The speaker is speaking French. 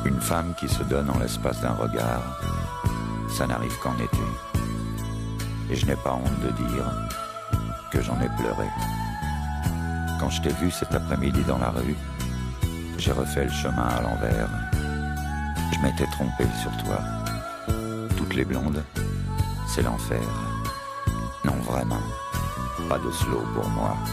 Une femme qui se donne en l'espace d'un regard, ça n'arrive qu'en été. Et je n'ai pas honte de dire que j'en ai pleuré. Quand je t'ai vu cet après-midi dans la rue, j'ai refait le chemin à l'envers. Je m'étais trompé sur toi. Toutes les blondes, c'est l'enfer. Non, vraiment, pas de slow pour moi.